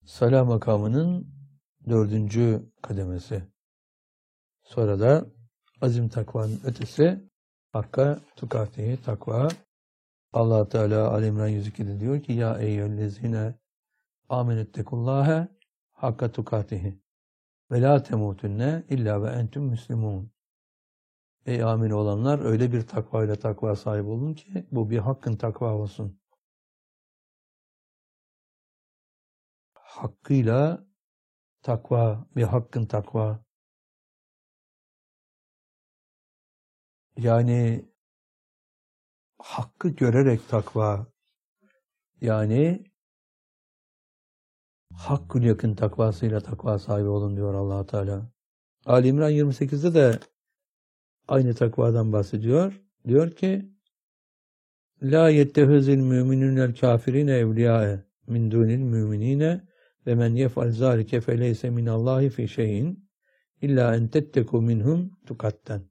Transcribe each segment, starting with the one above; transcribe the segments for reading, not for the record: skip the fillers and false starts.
Sala makamının 4. kademesi. Sonra da azim takvanın ötesi hakka tukatihi takva. Allah Teala Ali İmran 102'de diyor ki ya eyyühellezine amenettekullâhe hakka tukatihi ve la temutunne illa ve entüm müslimun. Ey amin olanlar öyle bir takvayla takva sahibi olun ki bu bir hakkın takva olsun. Hakkıyla takva, bir hakkın takva. Yani hakkı görerek takva. Yani hakkül yakın takvasıyla takva sahibi olun diyor Allah Teala. Ali İmran 28'de de aynı takvadan bahsediyor. Diyor ki la yettehizil müminunel kafirine evliyae min dunil müminine ve men yef'al zalike feleyse minallahi fi şeyin illa en tetteku minhum tukatten.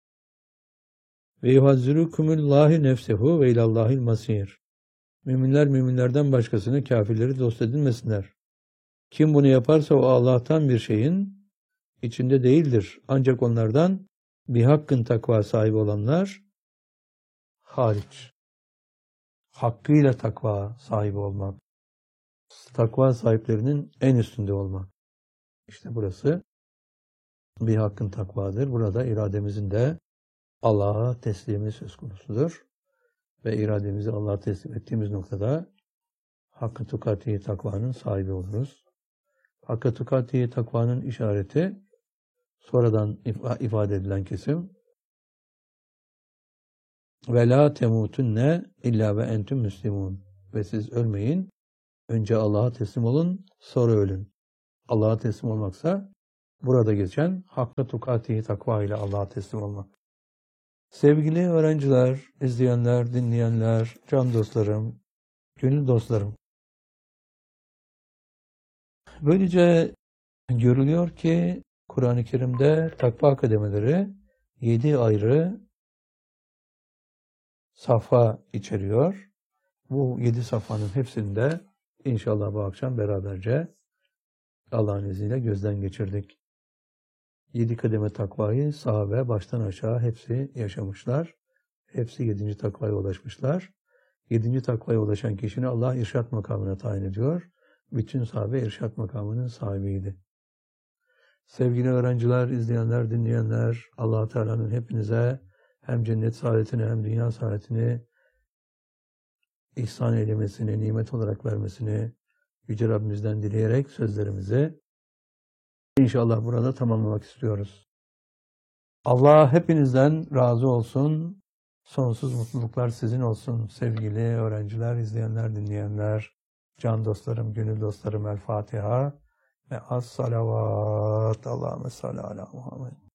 Ve yuhazzirukumullahu nefsehu ve ilallahil masir. Müminler müminlerden başkasını kafirleri dost edinmesinler. Kim bunu yaparsa o Allah'tan bir şeyin içinde değildir. Ancak onlardan bir hakkın takva sahibi olanlar hariç. Hakkıyla takva sahibi olmak. Takva sahiplerinin en üstünde olmak. İşte burası bir hakkın takvadır. Burada irademizin de Allah'a teslimi söz konusudur. Ve irademizi Allah'a teslim ettiğimiz noktada hakkı tukatiye takvanın sahibi oluruz. Hakkı tukatiye takvanın işareti sonradan ifade edilen kesim ve la temutunne illa ve entüm müslimun. Ve siz ölmeyin. Önce Allah'a teslim olun, sonra ölün. Allah'a teslim olmaksa burada geçen hakkı tukatiye takva ile Allah'a teslim olmak. Sevgili öğrenciler, izleyenler, dinleyenler, can dostlarım, gönül dostlarım. Böylece görülüyor ki Kur'an-ı Kerim'de takva kademeleri 7 ayrı safha içeriyor. Bu 7 safhanın hepsinde inşallah bu akşam beraberce Allah'ın izniyle gözden geçirdik. 7 kademe takvayı sahabe baştan aşağı hepsi yaşamışlar. Hepsi 7. takvaya ulaşmışlar. 7. takvaya ulaşan kişini Allah irşat makamına tayin ediyor. Bütün sahabe irşat makamının sahibiydi. Sevgili öğrenciler, izleyenler, dinleyenler, Allah Teala'nın hepinize hem cennet saadetini hem dünya saadetini ihsan eylemesini, nimet olarak vermesini Yüce Rabbimizden dileyerek sözlerimizi inşallah burada tamamlamak istiyoruz. Allah hepinizden razı olsun. Sonsuz mutluluklar sizin olsun sevgili öğrenciler, izleyenler, dinleyenler, can dostlarım, gönül dostlarım. El Fatiha ve as-salavat. Allahümme salli ala Muhammed.